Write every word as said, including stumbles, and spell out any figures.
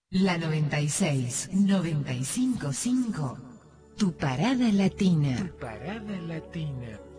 La noventa y seis, noventa y cinco punto cinco, tu parada latina. Tu parada latina.